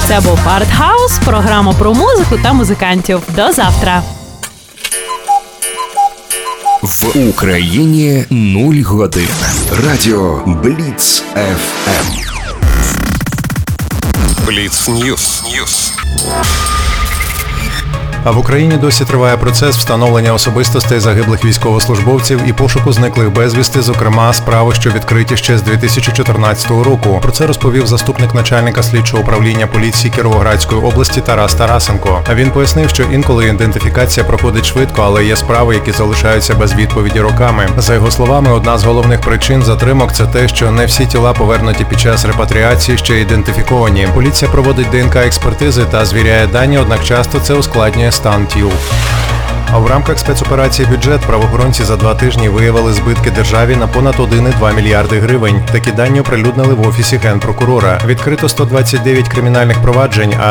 Це був Артхаус, програма про музику та музикантів. До завтра! В Україні 0 годин. Радіо Бліц ФМ. Бліц Ньюс. А в Україні досі триває процес встановлення особистостей загиблих військовослужбовців і пошуку зниклих безвісти, зокрема, справи, що відкриті ще з 2014 року. Про це розповів заступник начальника слідчого управління поліції Кіровоградської області Тарас Тарасенко. А він пояснив, що інколи ідентифікація проходить швидко, але є справи, які залишаються без відповіді роками. За його словами, одна з головних причин затримок – це те, що не всі тіла, повернуті під час репатріації, ще ідентифіковані. Поліція проводить ДНК-експертизи та звіряє дані, однак часто це ускладнює стан тіл. А в рамках спецоперації «Бюджет» правоохоронці за 2 тижні виявили збитки державі на понад 1,2 мільярди гривень. Такі дані оприлюднили в Офісі Генпрокурора. Відкрито 129 кримінальних проваджень, а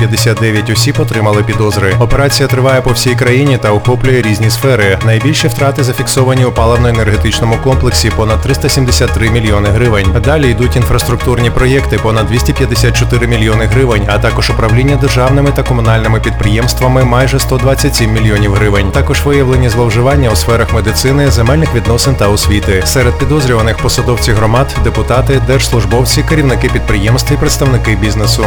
259 осіб отримали підозри. Операція триває по всій країні та охоплює різні сфери. Найбільші втрати зафіксовані у паливно-енергетичному комплексі – понад 373 мільйони гривень. Далі йдуть інфраструктурні проєкти – понад 254 мільйони гривень, а також управління державними та комунальними підприємствами – майже 127 мільйонів гривень. Також виявлені зловживання у сферах медицини, земельних відносин та освіти. Серед підозрюваних посадовці громад, депутати, держслужбовці, керівники підприємств і представники бізнесу.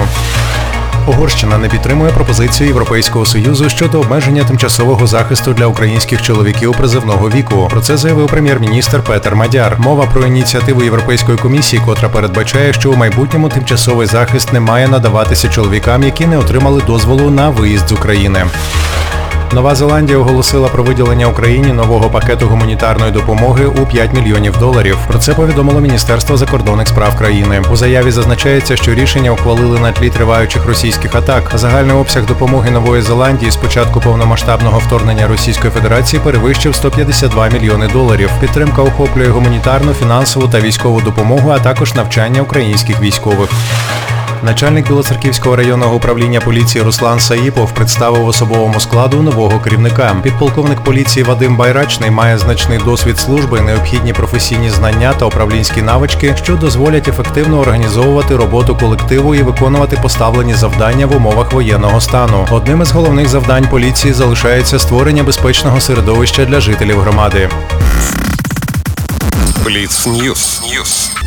Угорщина не підтримує пропозицію Європейського Союзу щодо обмеження тимчасового захисту для українських чоловіків призовного віку. Про це заявив прем'єр-міністр Петер Мадяр. Мова про ініціативу Європейської комісії, котра передбачає, що у майбутньому тимчасовий захист не має надаватися чоловікам, які не отримали дозволу на виїзд з України. Нова Зеландія оголосила про виділення Україні нового пакету гуманітарної допомоги у $5 мільйонів. Про це повідомило Міністерство закордонних справ країни. У заяві зазначається, що рішення ухвалили на тлі триваючих російських атак. Загальний обсяг допомоги Нової Зеландії з початку повномасштабного вторгнення Російської Федерації перевищив $152 мільйони. Підтримка охоплює гуманітарну, фінансову та військову допомогу, а також навчання українських військових. Начальник Білоцерківського районного управління поліції Руслан Саїпов представив особовому складу нового керівника. Підполковник поліції Вадим Байрачний має значний досвід служби, необхідні професійні знання та управлінські навички, що дозволять ефективно організовувати роботу колективу і виконувати поставлені завдання в умовах воєнного стану. Одним із головних завдань поліції залишається створення безпечного середовища для жителів громади. Бліц Ньюс.